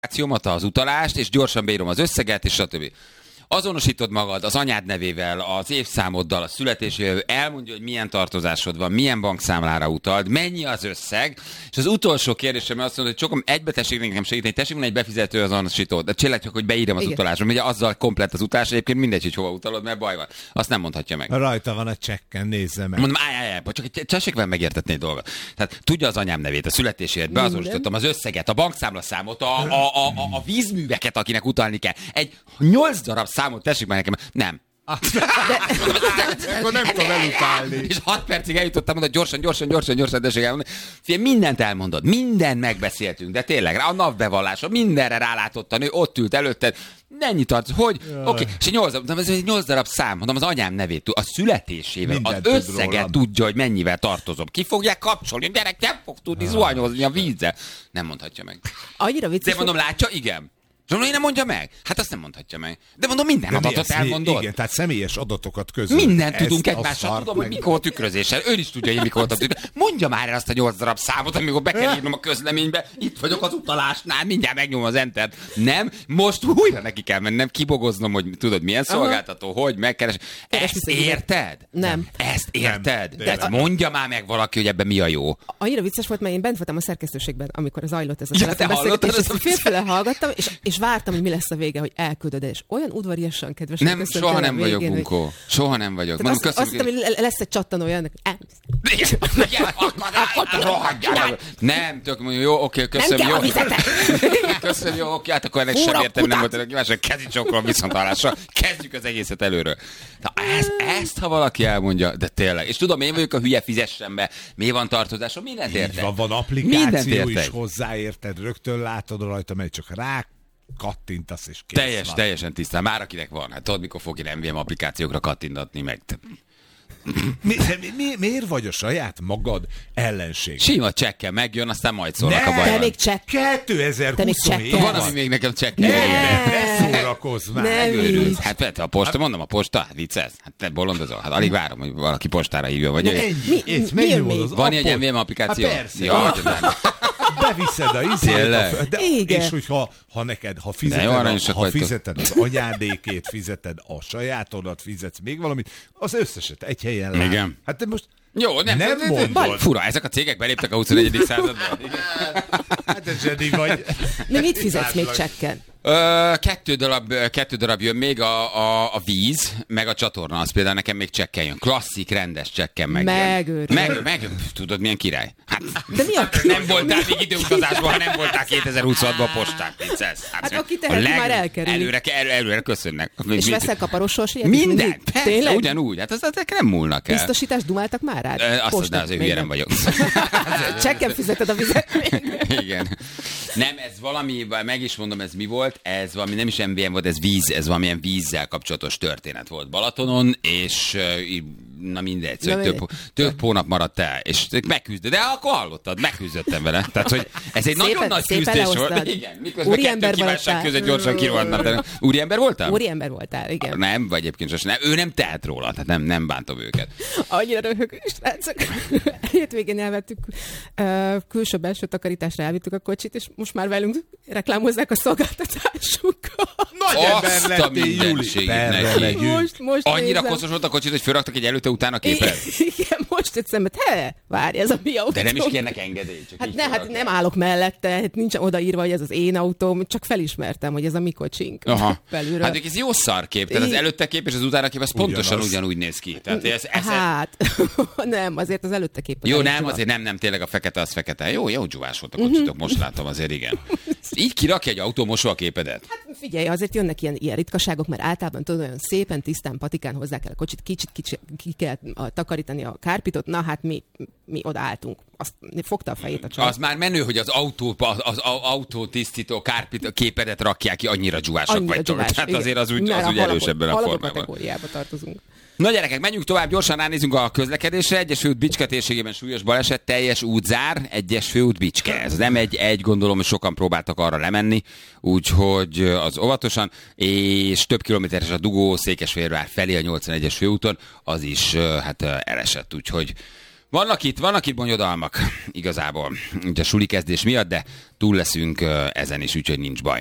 az utalást, és gyorsan beírom az összeget, és stb. Azonosítod magad az anyád nevével, az évszámoddal, a születésével, elmondja, hogy milyen tartozásod van, milyen bankszámlára utalt, mennyi az összeg, és az utolsó kérdésem azt mondja, hogy csokom egybe tessék nekem segíteni, tessék volna egy befizető azonosítót, de csinálj csak, hogy beírom az utalásom, ugye azzal komplett az utalás, egyébként mindegy, hogy hova utalod, mert baj van. Azt nem mondhatja meg. Rajta van a csekken, nézze meg. Mondom, csak tessék velem megértetni egy dolgot. Tehát tudja az anyám nevét, a születéséért, beazonosítottam az összeget, a bankszámlaszámot, a vízműveket, akinek utalni kell. Egy 8 darab számot tessék már nekem. Nem. Akkor nem tudom elutálni. És 6 percig eljutottam, mondod, gyorsan, tessék elmondani. Mindent elmondod, mindent megbeszéltünk, de tényleg, a napbevallása, mindenre rálátott a nő, ott ült előtted, mennyi tartsz, hogy? Oké, és 8 darab szám, mondom, az anyám nevét, a születésével, mindent az összeget tudja, hogy mennyivel tartozom. Ki fogják kapcsolni? Gyerek nem fog tudni zuhanyozni a vízzel. Nem mondhatja meg. Annyira vicces. De mondom, látja, igen. Mondom, én nem mondja meg? Hát azt nem mondhatja meg. De mondom, minden adatot elmondod. Igen, tehát személyes adatokat közül. Mindent tudunk egymással. Tudom, hogy mikor tükrözéssel. Ő is tudja, hogy mikor tükrözéssel. Mondja már el azt a 8 darab számot, amikor be kell írnom a közleménybe. Itt vagyok az utalásnál, mindjárt megnyomom az entert. Nem, most újra neki kell mennem, kibogoznom, hogy tudod, milyen szolgáltató, hogy megkeres. Ezt érted? Nem. Ezt érted? De mondja már meg valaki, hogy ebben mi a jó. Annyira vicces volt, mert én bent voltam a szerkesztőségben, amikor zajlott ez a telefonbeszélgetés, és félfele hallgattam, és vártam, hogy mi lesz a vége, hogy elküldöd, és olyan udvariasan kedves. Nem, soha nem vagyok, Bunkó. Soha nem vagyok. Mondom, azt hittem, hogy lesz egy csattanója ennek. Nem, tök mondjuk, jó, oké, köszönöm, jó. Köszönöm, jó, oké, hát akkor ennek sem értem, nem volt ennek kívánság, kezdj csokkolom viszonthallásra, kezdjük az egészet előről. Ezt, ha valaki elmondja, de tényleg, és tudom, én vagyok a hülye, fizessen be, mi van tartozásom, mindent értek. Van applikáció is hozzáérted, rögtön látod rajta, mert csak rá kattintasz és kész. Teljesen tisztán. Már akinek van. Hát tudod, mikor fog én MVM applikációkra kattintatni meg. Miért vagy a saját magad ellenség? Sima csekkel megjön, aztán majd szólnak a bajban. Te még csekk. 2027. Van, ami még nekem csekkel. Ne szórakozz már. Hát a posta, mondom, a posta, hát viccelsz. Hát te bolondozol. Hát alig várom, hogy valaki postára hívja. Vagy van egy MVM applikáció? Hát persze. Ja, beviszed a izét, és hogyha ha fizeted az anyádékét, fizeted a sajátodat, fizetsz még valamit, az összeset egy helyen lát. Igen. Hát te most jó, nem mondod. Fura, ezek a cégek beléptek a 21. században. Hát ez zseni vagy. De mit fizetsz még csekken? 2 darab jön még a víz, meg a csatorna, az például nekem még csekken jön. Klasszik, rendes csekken megjön. Tudod, milyen király? Hát, de mi a nem voltál még időutazásban, ha nem voltál 2026-ban a postán. Hát aki teheti, már elkerül. Előre köszönnek. És veszel kaparosos ilyet? Minden, persze, ugyanúgy. Hát ezek nem múlnak el. Biztosítást dumáltak már rád? Azt azért hülye nem vagyok. Csekken fizeted a vizet. Igen. Nem, ez valami, meg is mondom, ez mi volt? Ez valami, nem is MVM volt, ez valamilyen vízzel kapcsolatos történet volt Balatonon, és na mindegy, több hónap maradt el, és megküzdött, de akkor hallottad, megküzdöttem vele. Tehát, hogy ez egy nagyon nagy küzdés volt. Igen, miközben 2 kívánság között gyorsan kirohadnak. Úriember voltál? Úriember voltál, igen. Nem, vagy egyébként sosem. Ő nem tehet róla, tehát nem bántom őket. Annyira röhögő, srácok. Hétvégén elvettük, külső-belső takarításra elvittük a kocsit, és most már velünk reklámozzák a szolgáltatásukkal. Nagy ember lettél, Júli. Most annyira koszos volt a kocsit, hogy fölraktak egy előtte-utána képet? Igen, most egy szemet. Várj, ez a mi autóm. De nem is kérnek engedélyt. Hát nem állok mellette, hát nincs odaírva, hogy ez az én autóm, csak felismertem, hogy ez a mi kocsink. Belülről. Hát ez jó szarkép, tehát az előtte kép és az utána kép, az pontosan ugyanúgy néz ki. Tehát hát, nem, azért az előtte kép. Jó, nem, azért nem, tényleg a fekete az fekete. Jó dzsuvás volt a kocsitok, most látom azért, igen. Így kirakja egy autómosó a képedet? Hát figyelj, azért jönnek ilyen ritkaságok, mert általában tudod, olyan szépen, tisztán, patikán hozzá kell a kocsit, kicsit ki kell takarítani a kárpitot, na hát mi odaálltunk. Azt fogta a fejét a csaj. Az már menő, hogy az autótisztító képedet rakják ki, annyira dzsúvásak vagytok. Tehát azért az úgy erős ebben a formában. Kategóriába tartozunk. Na gyerekek, menjünk tovább, gyorsan ránézünk a közlekedésre. Egyes főút Bicske térségében súlyos baleset, teljes útzár, egyes főút Bicske. Ez nem egy, gondolom, hogy sokan próbáltak arra lemenni, úgyhogy az óvatosan, és több kilométeres a dugó Székesfehérvár felé a 81-es főúton, az is elesett, úgyhogy Vannak itt bonyodalmak igazából, ugye a suli kezdés miatt, de túl leszünk ezen is, úgyhogy nincs baj.